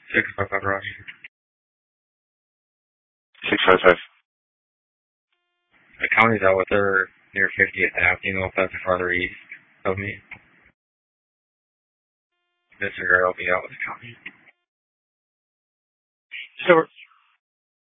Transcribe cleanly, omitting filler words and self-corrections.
655 Rush. 655. The county's out with her near 50th Ave. Do you know if that's farther east of me? Mr. Girl will be out with the county. So